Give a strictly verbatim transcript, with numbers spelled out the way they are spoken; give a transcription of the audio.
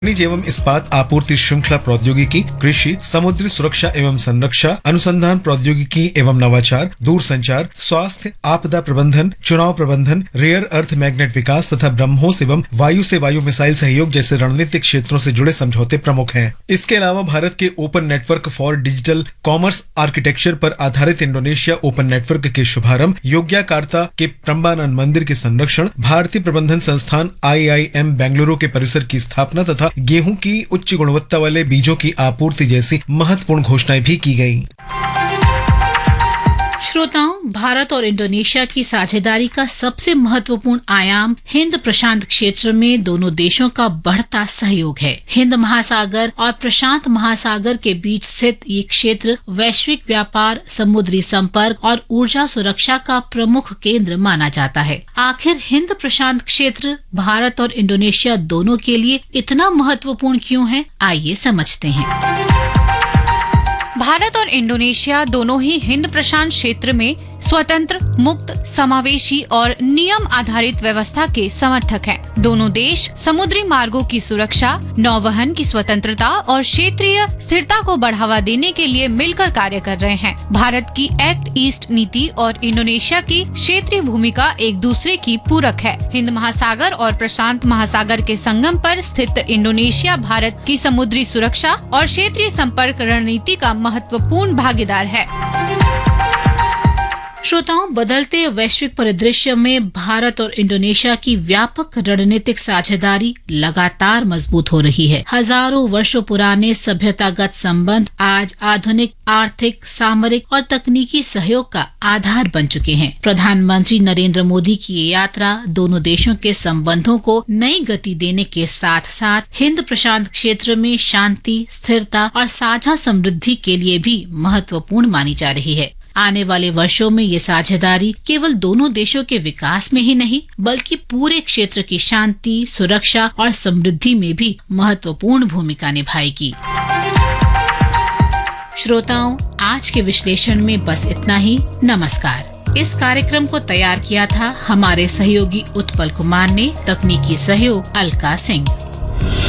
खनिज एवं इस्पात आपूर्ति श्रृंखला प्रौद्योगिकी, कृषि, समुद्री सुरक्षा एवं संरक्षा, अनुसंधान प्रौद्योगिकी एवं नवाचार, दूरसंचार, स्वास्थ्य, आपदा प्रबंधन, चुनाव प्रबंधन, रेयर अर्थ मैग्नेट विकास तथा ब्रह्मोस एवं वायु से वायु मिसाइल सहयोग जैसे रणनीतिक क्षेत्रों से जुड़े समझौते प्रमुख हैं। इसके अलावा भारत के open network for digital commerce architecture पर आधारित इंडोनेशिया ओपन नेटवर्क के शुभारंभ, योग्याकार्ता के प्रम्बानंद मंदिर के संरक्षण, भारतीय प्रबंधन संस्थान आई आई एम बेंगलुरु के परिसर की स्थापना तथा गेहूं की उच्च गुणवत्ता वाले बीजों की आपूर्ति जैसी महत्वपूर्ण घोषणाएं भी की गईं। श्रोताओं, भारत और इंडोनेशिया की साझेदारी का सबसे महत्वपूर्ण आयाम हिंद प्रशांत क्षेत्र में दोनों देशों का बढ़ता सहयोग है। हिंद महासागर और प्रशांत महासागर के बीच स्थित ये क्षेत्र वैश्विक व्यापार, समुद्री संपर्क और ऊर्जा सुरक्षा का प्रमुख केंद्र माना जाता है। आखिर हिंद प्रशांत क्षेत्र भारत और इंडोनेशिया दोनों के लिए इतना महत्वपूर्ण क्यों है, आइए समझते हैं। भारत और इंडोनेशिया दोनों ही हिंद प्रशांत क्षेत्र में स्वतंत्र, मुक्त, समावेशी और नियम आधारित व्यवस्था के समर्थक हैं। दोनों देश समुद्री मार्गों की सुरक्षा, नौवहन की स्वतंत्रता और क्षेत्रीय स्थिरता को बढ़ावा देने के लिए मिलकर कार्य कर रहे हैं। भारत की एक्ट ईस्ट नीति और इंडोनेशिया की क्षेत्रीय भूमिका एक दूसरे की पूरक है। हिंद महासागर और प्रशांत महासागर के संगम पर स्थित इंडोनेशिया भारत की समुद्री सुरक्षा और क्षेत्रीय संपर्क रणनीति का महत्वपूर्ण भागीदार है। श्रोताओं, बदलते वैश्विक परिदृश्य में भारत और इंडोनेशिया की व्यापक रणनीतिक साझेदारी लगातार मजबूत हो रही है। हजारों वर्षों पुराने सभ्यतागत संबंध आज आधुनिक आर्थिक, सामरिक और तकनीकी सहयोग का आधार बन चुके हैं। प्रधानमंत्री नरेंद्र मोदी की ये यात्रा दोनों देशों के संबंधों को नई गति देने के साथ साथ हिंद प्रशांत क्षेत्र में शांति, स्थिरता और साझा समृद्धि के लिए भी महत्वपूर्ण मानी जा रही है। आने वाले वर्षों में ये साझेदारी केवल दोनों देशों के विकास में ही नहीं, बल्कि पूरे क्षेत्र की शांति, सुरक्षा और समृद्धि में भी महत्वपूर्ण भूमिका निभाएगी। श्रोताओं, आज के विश्लेषण में बस इतना ही। नमस्कार। इस कार्यक्रम को तैयार किया था हमारे सहयोगी उत्पल कुमार ने, तकनीकी सहयोग अलका सिंह।